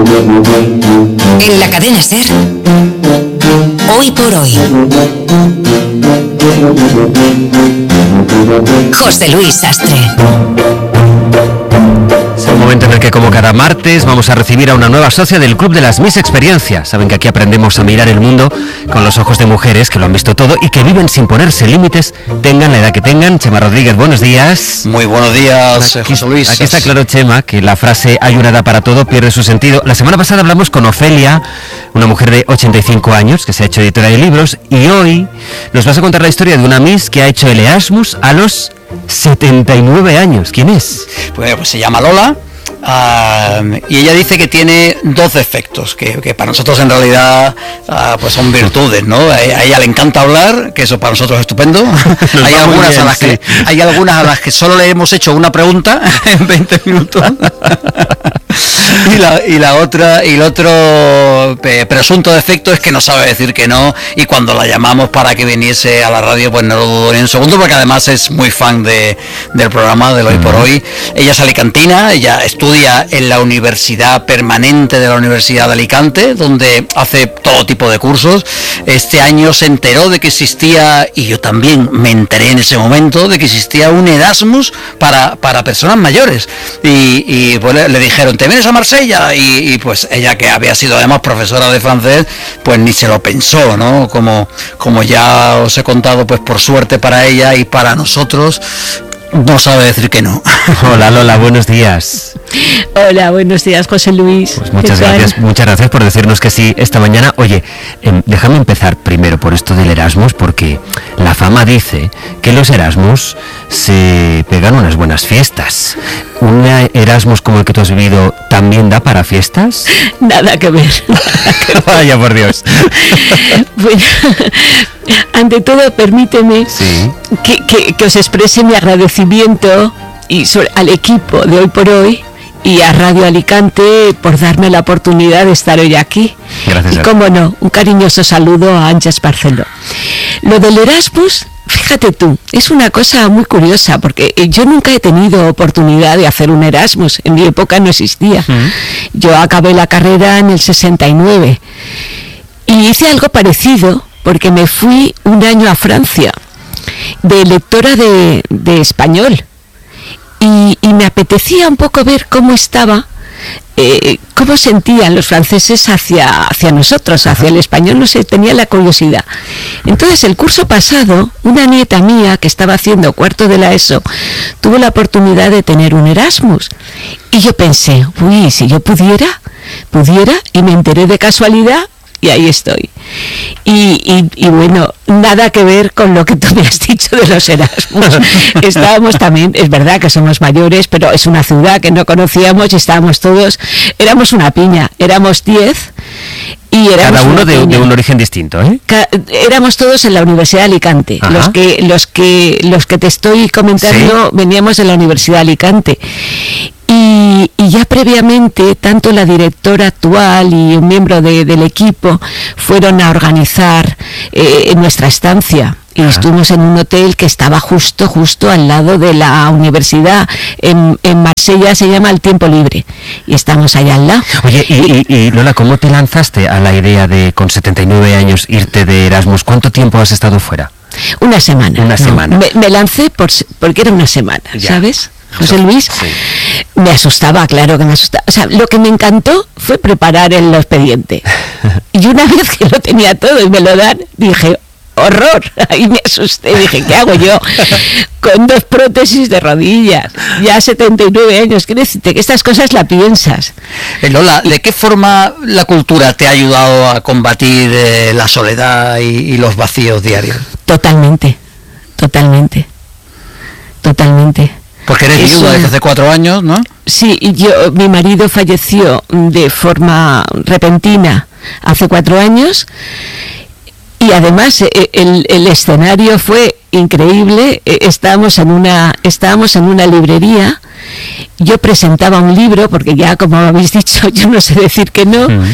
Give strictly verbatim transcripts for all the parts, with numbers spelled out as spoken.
En la cadena SER, Hoy por Hoy, José Luis Sastre. Es el momento en el que, como cada martes, vamos a recibir a una nueva socia del Club de las Miss Experiencias. Saben que aquí aprendemos a mirar el mundo con los ojos de mujeres que lo han visto todo y que viven sin ponerse límites, tengan la edad que tengan. Chema Rodríguez, buenos días. Muy buenos días, aquí, José Luis. Aquí está claro, Chema, que la frase "hay una edad para todo" pierde su sentido. La semana pasada hablamos con Ofelia, una mujer de ochenta y cinco años que se ha hecho editora de libros, y hoy nos vas a contar la historia de una Miss que ha hecho el Erasmus a los setenta y nueve años. ¿Quién es? Pues, pues se llama Lola. Uh, y ella dice que tiene dos defectos que, que para nosotros en realidad uh, pues son virtudes, ¿no? A, a ella le encanta hablar, que eso para nosotros es estupendo. hay algunas bien, a las sí. que hay algunas a las que solo le hemos hecho una pregunta en veinte minutos. y la y la otra y el otro eh, presunto defecto es que no sabe decir que no, y cuando la llamamos para que viniese a la radio pues no lo dudo ni un segundo, porque además es muy fan de del programa del Hoy por Hoy. Ella es alicantina, ella estudia en la Universidad Permanente de la Universidad de Alicante, donde hace todo tipo de cursos. Este año se enteró de que existía, y yo también me enteré en ese momento, de que existía un Erasmus para, para personas mayores. Y, y pues le, le dijeron, ¿te vienes a Marsella? Y, y pues ella, que había sido además profesora de francés, pues ni se lo pensó, ¿no? Como, como ya os he contado, pues por suerte para ella y para nosotros, no sabe decir que no. Hola Lola, buenos días. Hola, buenos días, José Luis. Pues muchas gracias, muchas gracias por decirnos que sí esta mañana. Oye, eh, déjame empezar primero por esto del Erasmus, porque la fama dice que los Erasmus se pegan unas buenas fiestas. ¿Un Erasmus como el que tú has vivido también da para fiestas? Nada que ver. Vaya por Dios. Bueno, ante todo, permíteme sí. que, que, que os exprese mi agradecimiento y sobre, al equipo de Hoy por Hoy y a Radio Alicante por darme la oportunidad de estar hoy aquí. Gracias. Y cómo no, un cariñoso saludo a Ángeles Barceló. Lo del Erasmus, fíjate tú, es una cosa muy curiosa, porque yo nunca he tenido oportunidad de hacer un Erasmus, en mi época no existía. Uh-huh. Yo acabé la carrera en el sesenta y nueve y hice algo parecido, porque me fui un año a Francia de lectora de, de español. Y, y me apetecía un poco ver cómo estaba, eh, cómo sentían los franceses hacia, hacia nosotros, hacia el español, no sé, tenía la curiosidad. Entonces, el curso pasado, una nieta mía que estaba haciendo cuarto de la ESO, tuvo la oportunidad de tener un Erasmus. Y yo pensé, uy, si yo pudiera, pudiera, y me enteré de casualidad, y ahí estoy. Y, y, y bueno, nada que ver con lo que tú me has dicho de los Erasmus. Estábamos también, es verdad que somos mayores, pero es una ciudad que no conocíamos y estábamos todos, éramos una piña, éramos diez. Y cada uno de, de un origen distinto, ¿eh? Ca- éramos todos en la Universidad de Alicante. Ajá. Los que los que los que te estoy comentando, ¿sí? Veníamos de la Universidad de Alicante. Y, y ya previamente, tanto la directora actual y un miembro de, del equipo fueron a organizar eh, nuestra estancia. Y Ajá. estuvimos en un hotel que estaba justo, justo al lado de la universidad. En, en Marsella se llama El Tiempo Libre. Y estamos allá al lado. Oye, y, y, y Lola, ¿cómo te lanzaste a la idea de, con setenta y nueve años, irte de Erasmus? ¿Cuánto tiempo has estado fuera? Una semana. Una no, semana. Me, me lancé por, porque era una semana, ya. ¿Sabes? José Luis, sí. Me asustaba, claro que me asustaba. O sea, lo que me encantó fue preparar el expediente. Y una vez que lo tenía todo y me lo dan, dije, horror. Ahí me asusté, dije, ¿qué hago yo? Con dos prótesis de rodillas, ya setenta y nueve años. ¿Qué decirte? Que estas cosas la piensas. Eh, Lola, ¿de qué forma la cultura te ha ayudado a combatir eh, la soledad y, y los vacíos diarios? Totalmente, totalmente, totalmente. Porque eres viuda desde hace cuatro años, ¿no? Sí, y yo, mi marido falleció de forma repentina hace cuatro años y además el, el escenario fue increíble. Estábamos en una, estábamos en una librería. Yo presentaba un libro, porque ya, como habéis dicho, yo no sé decir que no. Uh-huh.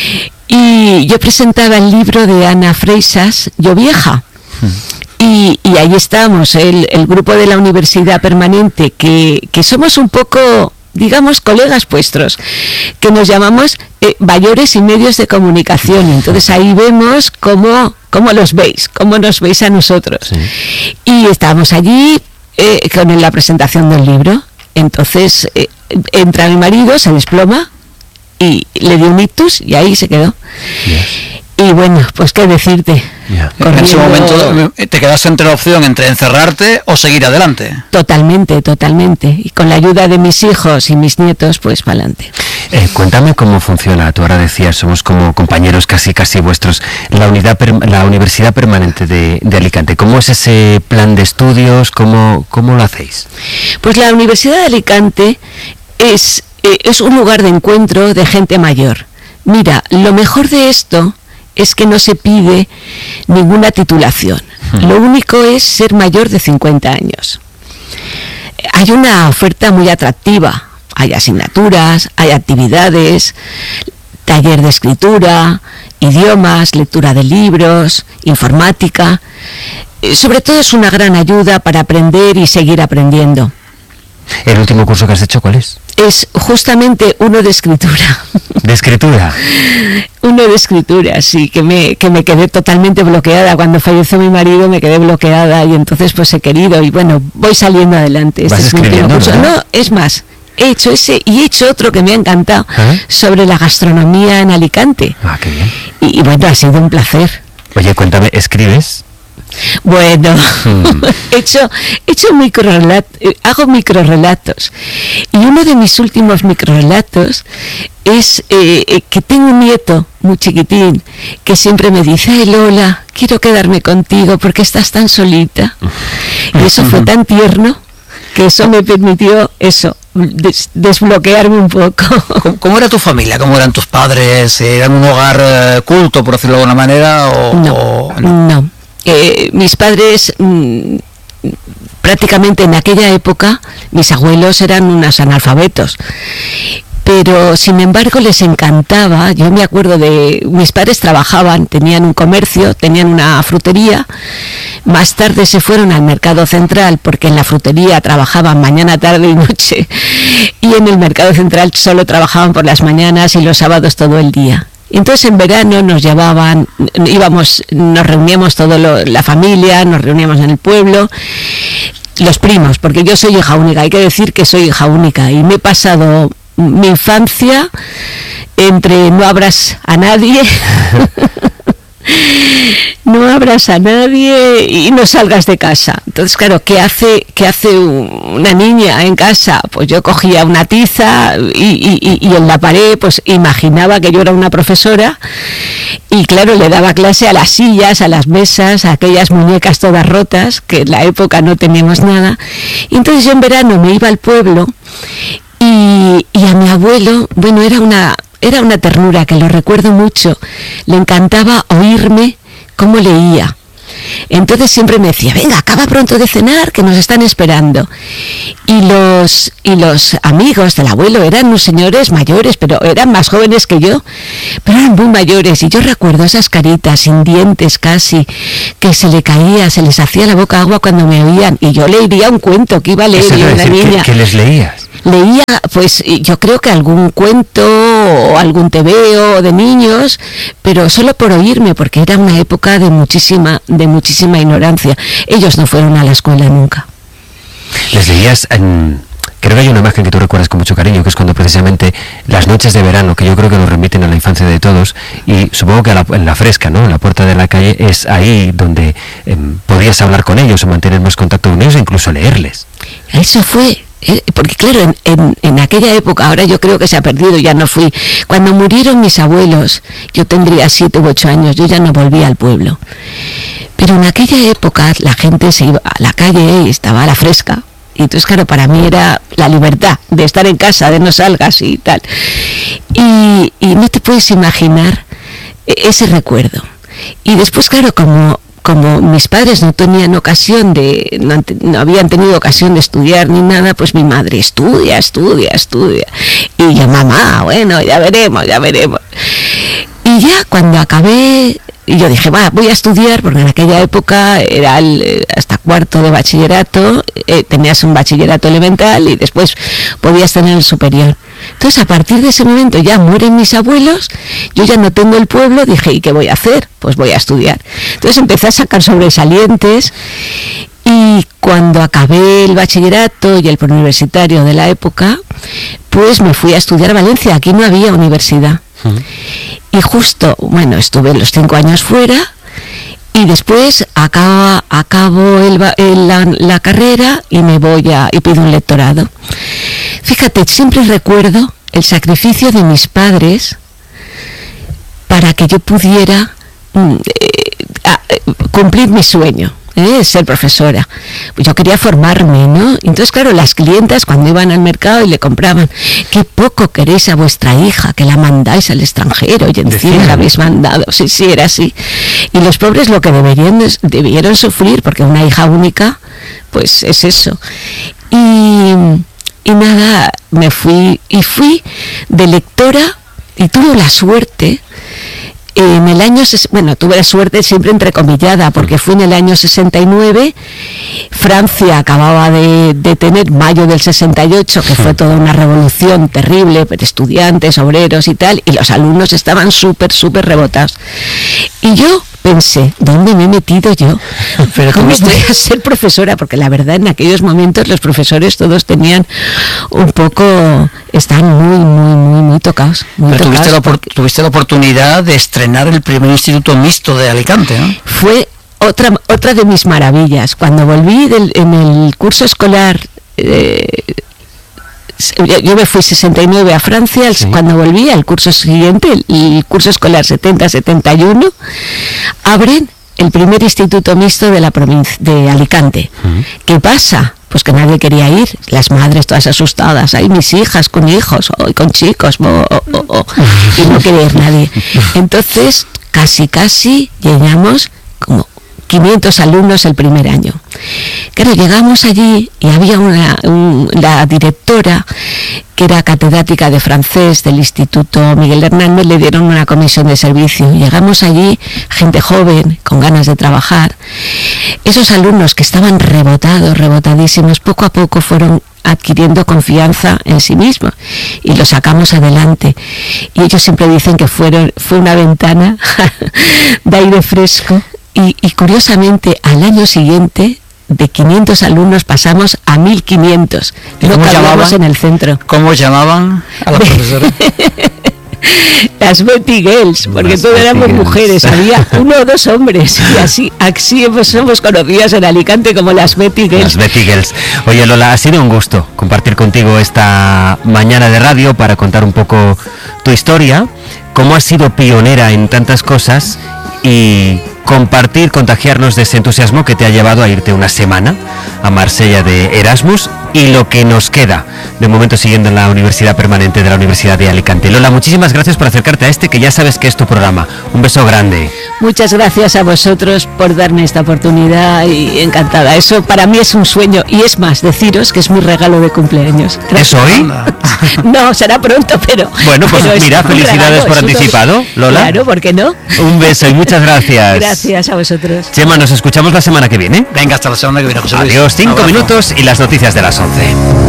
Y yo presentaba el libro de Ana Freisas, Yo vieja. Uh-huh. Y, y ahí estamos, el, el grupo de la Universidad Permanente, que, que somos un poco digamos, colegas vuestros, que nos llamamos eh, Bayores y Medios de Comunicación. Entonces ahí vemos cómo, cómo los veis, cómo nos veis a nosotros. Sí. Y estábamos allí eh, con la presentación del libro. Entonces eh, entra mi marido, se desploma y le dio un ictus y ahí se quedó. Yes. Y bueno, pues qué decirte. Yeah. En ese momento te quedaste entre la opción entre encerrarte o seguir adelante. Totalmente, totalmente. Y con la ayuda de mis hijos y mis nietos, pues para adelante. Eh, cuéntame cómo funciona. Tú ahora decías, somos como compañeros casi casi vuestros. La unidad, la Universidad Permanente de, de Alicante. ¿Cómo es ese plan de estudios? ¿Cómo, cómo lo hacéis? Pues la Universidad de Alicante es, eh, es un lugar de encuentro de gente mayor. Mira, lo mejor de esto es que no se pide ninguna titulación. Hmm. Lo único es ser mayor de cincuenta años. Hay una oferta muy atractiva. Hay asignaturas, hay actividades, taller de escritura, idiomas, lectura de libros, informática. Sobre todo es una gran ayuda para aprender y seguir aprendiendo. ¿El último curso que has hecho cuál es? Es justamente uno de escritura. ¿De escritura? Uno de escritura, sí, que me, que me quedé totalmente bloqueada. Cuando falleció mi marido me quedé bloqueada y entonces pues he querido y bueno, voy saliendo adelante. Este ¿Vas es mi último curso. No, es más, he hecho ese y he hecho otro que me ha encantado, ¿eh? Sobre la gastronomía en Alicante. Ah, qué bien. Y, y bueno, ha sido un placer. Oye, cuéntame, ¿escribes? Bueno, hmm. he hecho, he hecho microrelatos, hago microrelatos y uno de mis últimos microrelatos es eh, que tengo un nieto muy chiquitín que siempre me dice, ay Lola, quiero quedarme contigo porque estás tan solita. Y eso fue tan tierno que eso me permitió eso, des- desbloquearme un poco. ¿Cómo, ¿Cómo era tu familia? ¿Cómo eran tus padres? ¿Eran un hogar eh, culto, por decirlo de alguna manera? O, no, o, no. no. Eh, mis padres mmm, prácticamente en aquella época mis abuelos eran unos analfabetos, pero sin embargo les encantaba. Yo me acuerdo de mis padres trabajaban, tenían un comercio, tenían una frutería, más tarde se fueron al mercado central porque en la frutería trabajaban mañana, tarde y noche y en el mercado central solo trabajaban por las mañanas y los sábados todo el día. Entonces en verano nos llevaban, íbamos, nos reuníamos toda la familia, nos reuníamos en el pueblo, los primos, porque yo soy hija única, hay que decir que soy hija única y me he pasado mi infancia entre no abras a nadie, no abras a nadie y no salgas de casa. Entonces, claro, ¿qué hace, qué hace una niña en casa? Pues yo cogía una tiza y, y, y en la pared pues imaginaba que yo era una profesora y claro, le daba clase a las sillas, a las mesas, a aquellas muñecas todas rotas, que en la época no teníamos nada. Y entonces yo en verano me iba al pueblo y, y a mi abuelo, bueno, era una... Era una ternura que lo recuerdo mucho. Le encantaba oírme cómo leía. Entonces siempre me decía, venga, acaba pronto de cenar, que nos están esperando. Y los, y los amigos del abuelo eran unos señores mayores, pero eran más jóvenes que yo, pero eran muy mayores. Y yo recuerdo esas caritas sin dientes casi, que se le caía, se les hacía la boca agua cuando me oían. Y yo leería un cuento que iba a leer yo, una niña. ¿Qué, qué les leías? Leía, pues yo creo que algún cuento o algún tebeo de niños, pero solo por oírme, porque era una época de muchísima, de muchísima ignorancia. Ellos no fueron a la escuela nunca. Les leías, en, creo que hay una imagen que tú recuerdas con mucho cariño, que es cuando precisamente las noches de verano, que yo creo que nos remiten a la infancia de todos, y supongo que a la, en la fresca, ¿no? En la puerta de la calle es ahí donde eh, podías hablar con ellos o mantener más contacto con ellos e incluso leerles. Eso fue. Porque claro, en, en, en aquella época, ahora yo creo que se ha perdido, ya no fui. Cuando murieron mis abuelos, yo tendría siete u ocho años, yo ya no volví al pueblo. Pero en aquella época la gente se iba a la calle y estaba a la fresca. Y entonces, claro, para mí era la libertad de estar en casa, de no salgas y tal. Y, y no te puedes imaginar ese recuerdo. Y después, claro, como... como mis padres no tenían ocasión de, no, no habían tenido ocasión de estudiar ni nada, pues mi madre, estudia, estudia, estudia. Y yo, mamá, bueno, ya veremos, ya veremos. Y ya cuando acabé y yo dije, va, voy a estudiar, porque en aquella época era el, hasta cuarto de bachillerato, eh, tenías un bachillerato elemental y después podías tener el superior. Entonces, a partir de ese momento ya mueren mis abuelos, yo ya no tengo el pueblo, dije, ¿y qué voy a hacer? Pues voy a estudiar. Entonces empecé a sacar sobresalientes, y cuando acabé el bachillerato y el preuniversitario de la época, pues me fui a estudiar a Valencia. Aquí no había universidad. Uh-huh. Y justo, bueno, estuve los cinco años fuera, y después acabo, acabo el, el, la, la carrera y me voy a, y pido un lectorado. Fíjate, siempre recuerdo el sacrificio de mis padres para que yo pudiera mm, eh, a, cumplir mi sueño. Eh, ser profesora. Pues yo quería formarme, ¿no? Entonces, claro, las clientas cuando iban al mercado y le compraban, qué poco queréis a vuestra hija, que la mandáis al extranjero y encima la habéis mandado. Sí, sí, era así. Y los pobres lo que deberían, debieron sufrir, porque una hija única, pues es eso. Y, y nada, me fui, y fui de lectora, y tuve la suerte. En el año, bueno, tuve la suerte siempre entrecomillada, porque fue en el año sesenta y nueve, Francia acababa de, de tener mayo del sesenta y ocho, que fue toda una revolución terrible, pero estudiantes, obreros y tal, y los alumnos estaban súper, súper rebotados. Y yo pensé, ¿dónde me he metido yo? Pero ¿Cómo tuviste... voy a ser profesora? Porque la verdad, en aquellos momentos los profesores todos tenían un poco, están muy, muy, muy, muy tocados. Muy Pero tocados tuviste, la porque... tuviste la oportunidad de estrenar el primer instituto mixto de Alicante, ¿no? Fue otra, otra de mis maravillas. Cuando volví del, en el curso escolar... Eh, yo me fui sesenta y nueve a Francia, sí. Cuando volví al curso siguiente, el, el curso escolar setenta setenta y uno, abren el primer instituto mixto de la provincia de Alicante. Uh-huh. ¿Qué pasa? Pues que nadie quería ir, las madres todas asustadas, ay, mis hijas con hijos, oh, con chicos, oh, oh, oh, oh, y no quería ir nadie. Entonces, casi, casi llegamos como quinientos alumnos el primer año. Claro, llegamos allí y había una, un, la directora, que era catedrática de francés del Instituto Miguel Hernández, le dieron una comisión de servicio. Llegamos allí, gente joven, con ganas de trabajar. Esos alumnos que estaban rebotados, rebotadísimos, poco a poco fueron adquiriendo confianza en sí mismos y los sacamos adelante. Y ellos siempre dicen que fueron, fue una ventana de aire fresco. Y, y curiosamente, al año siguiente, de quinientos alumnos pasamos a mil quinientos. No cabíamos en el centro. ¿Cómo llamaban a las profesoras? Las Betty Girls, porque las todas éramos Girls. Mujeres, había uno o dos hombres, y así, así somos conocidas en Alicante como las Betty Girls. Las Betty Girls. Oye, Lola, ha sido un gusto compartir contigo esta mañana de radio para contar un poco tu historia, cómo has sido pionera en tantas cosas y compartir, contagiarnos de ese entusiasmo que te ha llevado a irte una semana a Marsella de Erasmus y lo que nos queda de momento siguiendo en la Universidad Permanente de la Universidad de Alicante. Lola, muchísimas gracias por acercarte a este que ya sabes que es tu programa. Un beso grande. Muchas gracias a vosotros por darme esta oportunidad y encantada. Eso para mí es un sueño y es más, deciros que es mi regalo de cumpleaños. Gracias. ¿Es hoy? No, será pronto, pero... Bueno, pues pero mira, felicidades regalo, por anticipado, un... Lola. Claro, ¿por qué no? Un beso y muchas gracias. Gracias a vosotros. Chema, nos escuchamos la semana que viene. Venga, hasta la semana que viene, José Luis. Adiós, cinco minutos y las noticias de las once.